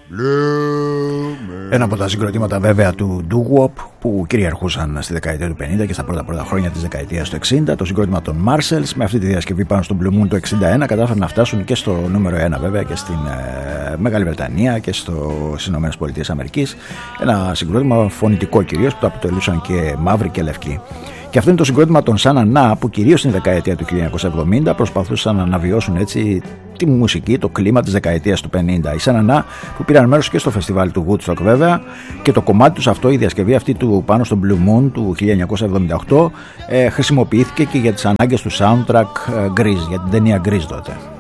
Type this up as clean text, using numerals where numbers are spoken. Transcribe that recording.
Ένα από τα συγκροτήματα βέβαια του doo-wop που κυριαρχούσαν στη δεκαετία του 50 και στα πρώτα χρόνια της δεκαετίας του 60, το συγκρότημα των Marshalls, με αυτή τη διασκευή πάνω στον Blue Moon το 61 κατάφεραν να φτάσουν και στο νούμερο 1 βέβαια και στην Μεγάλη Βρετανία και στις ΗΠΑ. Ένα συγκρότημα φωνητικό κυρίως που το αποτελούσαν και μαύροι και λευκοί. Και αυτό είναι το συγκρότημα των Σανανά που κυρίως στην δεκαετία του 1970 προσπαθούσαν να αναβιώσουν έτσι τη μουσική, το κλίμα της δεκαετίας του 50. Οι Σανανά που πήραν μέρος και στο φεστιβάλ του Woodstock βέβαια, και το κομμάτι τους αυτό, η διασκευή αυτή του πάνω στο Blue Moon του 1978 χρησιμοποιήθηκε και για τις ανάγκες του soundtrack Grease, για την ταινία Grease τότε.